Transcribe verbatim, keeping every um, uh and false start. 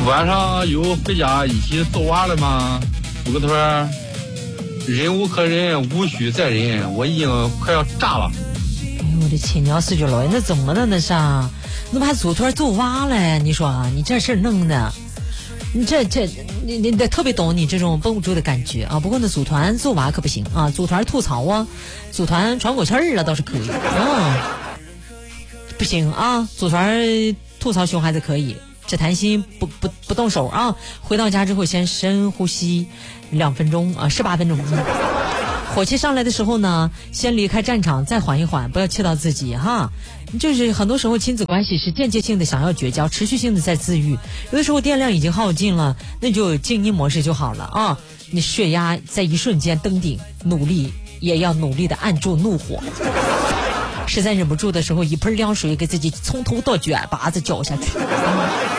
晚上有回家一起揍娃了吗？组个团，忍无可忍，无需再忍，我已经快要炸了。 哎呦我的亲娘四九六，那怎么了那是？那不还组团揍娃了？你说你这事儿弄的，你这这你你得特别懂你这种绷不住的感觉啊。不过呢，组团揍娃可不行啊，组团吐槽啊，组团喘口气儿了倒是可以啊。不行啊，组团吐槽熊孩子可以，只谈心不不不动手啊。回到家之后先深呼吸两分钟啊，十八分钟。火气上来的时候呢，先离开战场，再缓一缓，不要气到自己哈。就是很多时候亲子关系是间接性的想要绝交，持续性的在自愈。有的时候电量已经耗尽了，那就静音模式就好了啊。你血压在一瞬间登顶，努力也要努力的按住怒火。实在忍不住的时候，一盆凉水给自己从头到脚巴子浇下去。